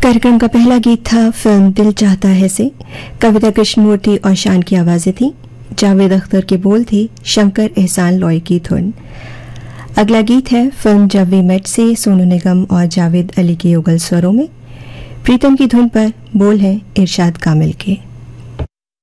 कार्यक्रम का पहला गीत था फिल्म दिल चाहता है से। कविता कृष्णमूर्ति और शान की आवाजें थी। जावेद अख्तर के बोल थे शंकर एहसान लॉय की धुन। अगला गीत है फिल्म जब वी मेट से, सोनू निगम और जावेद अली के युगल स्वरों में। प्रीतम की धुन पर बोल है इरशाद कामिल के।